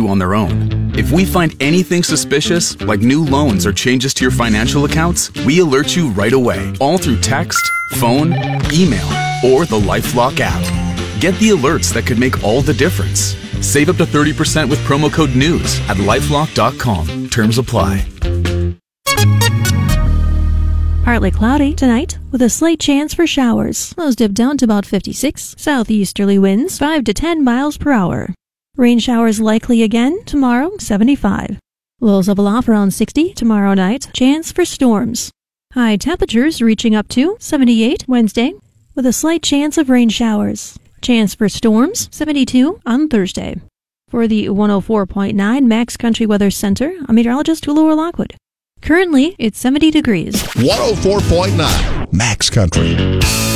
do on their own. If we find anything suspicious, like new loans or changes to your financial accounts, we alert you right away, all through text, phone, email, or the LifeLock app. Get the alerts that could make all the difference. Save up to 30% with promo code NEWS at lifelock.com. Terms apply. Partly cloudy tonight with a slight chance for showers. Lows dip down to about 56. Southeasterly winds 5 to 10 miles per hour. Rain showers likely again tomorrow, 75. Lows level off around 60 tomorrow night. Chance for storms. High temperatures reaching up to 78 Wednesday with a slight chance of rain showers. Chance for storms, 72 on Thursday. For the 104.9 Max Country Weather Center, I'm meteorologist Laura Lockwood. Currently, it's 70 degrees. 104.9 Max Country.